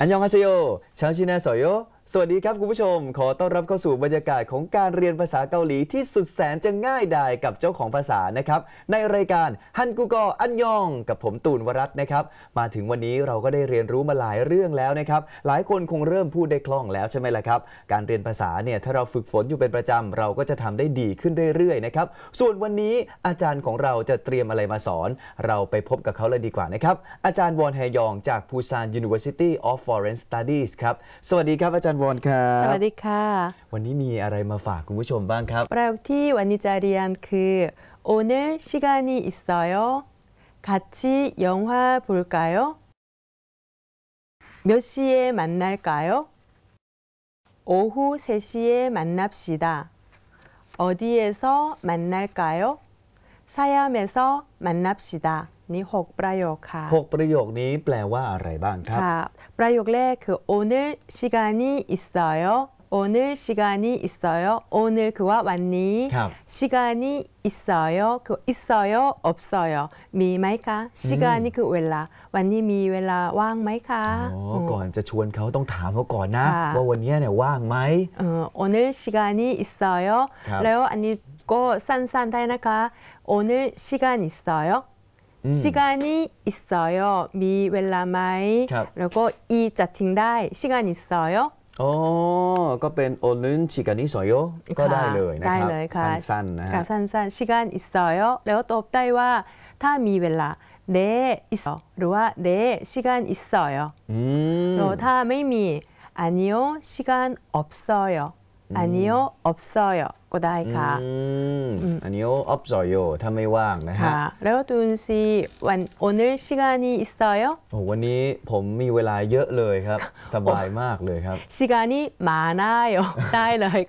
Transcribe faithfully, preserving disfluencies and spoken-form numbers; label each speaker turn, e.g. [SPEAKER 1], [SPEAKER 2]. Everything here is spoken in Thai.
[SPEAKER 1] อันยองฮาเซโยชาวชินาโซโยสวัสดีครับคุณผู้ชมขอต้อนรับเข้าสู่บรรยากาศของการเรียนภาษาเกาหลีที่สุดแสนจะง่ายดายกับเจ้าของภาษานะครับในรายการฮันกูกออันยองกับผมตูนวรัตน์นะครับมาถึงวันนี้เราก็ได้เรียนรู้มาหลายเรื่องแล้วนะครับหลายคนคงเริ่มพูดได้คล่องแล้วใช่ไหมล่ะครับการเรียนภาษาเนี่ยถ้าเราฝึกฝนอยู่เป็นประจำเราก็จะทำได้ดีขึ้นเรื่อยๆนะครับส่วนวันนี้อาจารย์ของเราจะเตรียมอะไรมาสอนเราไปพบกับเขาเลยดีกว่านะครับอาจารย์วอนแฮยองจาก Busan University of Foreign Studies ครับสวัสดีครับอาจารย์วอนครับ
[SPEAKER 2] สวัสดีค่ะ
[SPEAKER 1] วันนี้มีอะไรมาฝากคุณผู้ชมบ้างครับ
[SPEAKER 2] ประโยคที่วันนี้จะเรียนคือ 오늘 시간이 있어요? 같이 영화 볼까요? 몇 시에 만날까요? 오후 세 시에 만납시다. 어디에서 만날까요? 사얌에서 만납시다. นี่หกประโยคค่ะ
[SPEAKER 1] หกประโยคนี้แปลว่าอะไรบ้างครับ
[SPEAKER 2] ค่ะประโยคแรกคือ 오늘 시간이 있어요. 오늘 시간이 있어요. 오늘 그와วันนี้ 시간이 있어요. 그 있어요. 없어요. มีไหมคะ 시간이 คือเวลาวันนี้มีเวลาว่างไหมคะ
[SPEAKER 1] อ๋อก่อนจะชวนเขาต้องถามเขาก่อนนะว่าวันนี้เนี่ยว่างไหม
[SPEAKER 2] เอ่อ 오늘 시간이 있어요. แล้วอันนี้ก็สั้นๆได้นะคะ 오늘 시간 있어요. 시간이 있어요. มีเวลาไหมแล้วก็อีจะทิ้งได้ 시간 있어요.
[SPEAKER 1] อ๋อก็เป็นโอนึนชิกานิโซโยก็ได้เลยนะครับสั้นๆนะฮะ
[SPEAKER 2] สั้นๆ 시간 있어요. แล้วตอบได้ว่าถ้ามีเวลา네 있어หรือว่า네 시간 있어요. แล้วถ้าไม่มี아니요 시간 없어요. 아니요 없어요.ก็ได้ค่ะ
[SPEAKER 1] 아니요 없어요. ถ้าไม่ว่างนะฮะ
[SPEAKER 2] แล้วตุนซีวัน오늘 시간이 있어요?
[SPEAKER 1] โอ้วันนี้ผมมีเวลาเยอะเลยครับสบายมากเลยครับ
[SPEAKER 2] 시간이 많아요. ได้เลย